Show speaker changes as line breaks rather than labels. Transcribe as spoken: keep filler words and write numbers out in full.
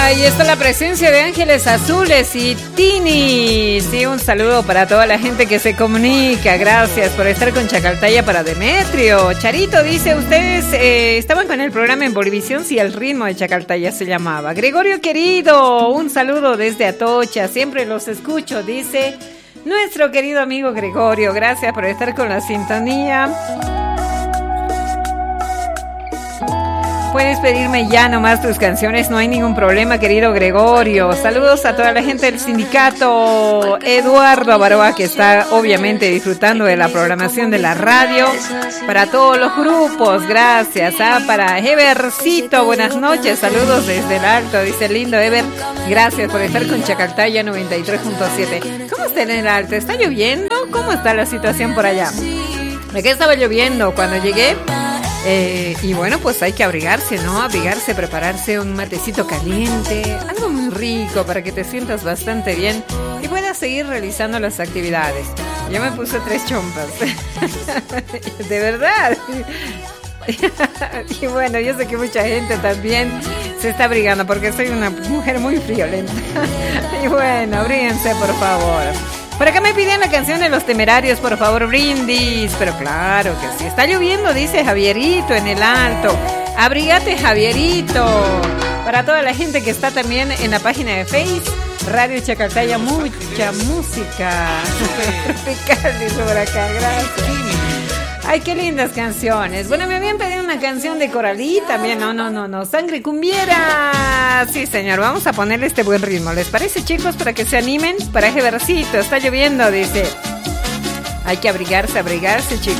Ahí está la presencia de Ángeles Azules y Tini. Sí, un saludo para toda la gente que se comunica. Gracias por estar con Chacaltaya para Demetrio. Charito dice, ustedes eh, estaban con el programa en Bolivisión, si el ritmo de Chacaltaya se llamaba. Gregorio querido, un saludo desde Atocha. Siempre los escucho, dice nuestro querido amigo Gregorio. Gracias por estar con la sintonía. Puedes pedirme ya nomás tus canciones, no hay ningún problema, querido Gregorio. Saludos a toda la gente del sindicato. Eduardo Avaroa, que está obviamente disfrutando de la programación de la radio. Para todos los grupos, gracias. Ah, para Evercito, buenas noches, saludos desde el Alto, dice lindo Ever. Gracias por estar con Chacaltaya noventa y tres punto siete. ¿Cómo está en el Alto? ¿Está lloviendo? ¿Cómo está la situación por allá? ¿De qué estaba lloviendo cuando llegué? Eh, y bueno, pues hay que abrigarse, ¿no? Abrigarse, prepararse un matecito caliente, algo muy rico para que te sientas bastante bien y puedas seguir realizando las actividades. Yo me puse tres chompas, de verdad. Y bueno, yo sé que mucha gente también se está abrigando porque soy una mujer muy friolenta. Y bueno, abríguense por favor. Por acá me piden la canción de Los Temerarios, por favor, brindis. Pero claro que sí. Está lloviendo, dice Javierito en el Alto. Abrígate, Javierito. Para toda la gente que está también en la página de Face, Radio Chacaltaya, mucha música tropical, dice por acá. Gracias. Ay, qué lindas canciones. Bueno, me habían pedido una canción de Coralí también. No, no, no, no. Sangre cumbiera. Sí, señor. Vamos a ponerle este buen ritmo. ¿Les parece, chicos? Para que se animen. Para ese versito. Está lloviendo, dice. Hay que abrigarse, abrigarse, chicos.